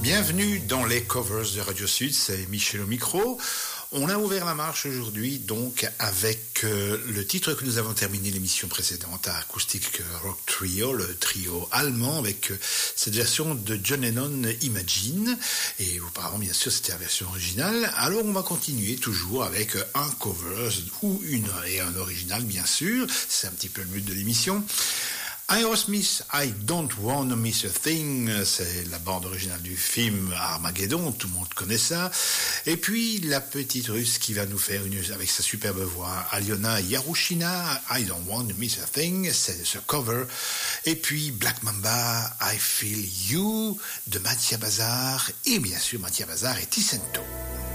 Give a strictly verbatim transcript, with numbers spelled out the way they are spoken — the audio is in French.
Bienvenue dans les covers de Radio Sud, c'est Michel au micro. On a ouvert la marche aujourd'hui donc avec euh, le titre que nous avons terminé l'émission précédente, Acoustic Rock Trio, le trio allemand avec euh, cette version de John Lennon Imagine. Et auparavant bien sûr c'était la version originale. Alors on va continuer toujours avec un cover ou une et un original bien sûr. C'est un petit peu le but de l'émission. Aerosmith, I Don't Wanna Miss a Thing, c'est la bande originale du film Armageddon, tout le monde connaît ça. Et puis la petite russe qui va nous faire une, avec sa superbe voix, Aliona Yarushina, I Don't Wanna Miss a Thing, c'est ce cover. Et puis Black Mamba, I Feel You, de Mattia Bazar, et bien sûr Mattia Bazar et Ticento.